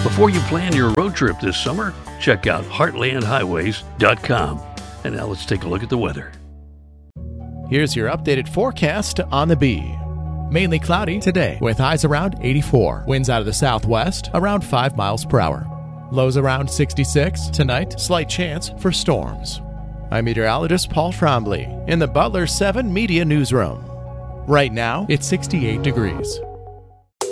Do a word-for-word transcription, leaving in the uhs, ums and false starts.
Before you plan your road trip this summer, check out heartland highways dot com. And now let's take a look at the weather. Here's your updated forecast on the Bee. Mainly cloudy today with highs around eighty-four. Winds out of the southwest around five miles per hour. Lows around sixty-six. Tonight, slight chance for storms. I'm meteorologist Paul Trombley in the Butler seven Media Newsroom. Right now, it's sixty-eight degrees.